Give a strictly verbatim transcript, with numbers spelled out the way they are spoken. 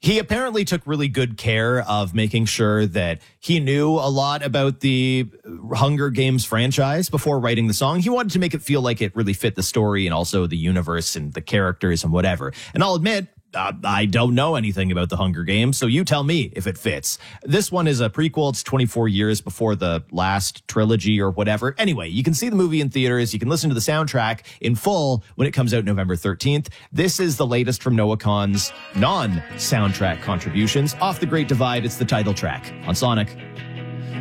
He apparently took really good care of making sure that he knew a lot about the Hunger Games franchise before writing the song. He wanted to make it feel like it really fit the story and also the universe and the characters and whatever. And I'll admit, Uh, I don't know anything about the Hunger Games, so you tell me if it fits. This one is a prequel. It's twenty-four years before the last trilogy or whatever. Anyway, you can see the movie in theaters. You can listen to the soundtrack in full when it comes out November thirteenth. This is the latest from Noah Kahan's non-soundtrack contributions. Off the Great Divide, it's the title track on Sonic.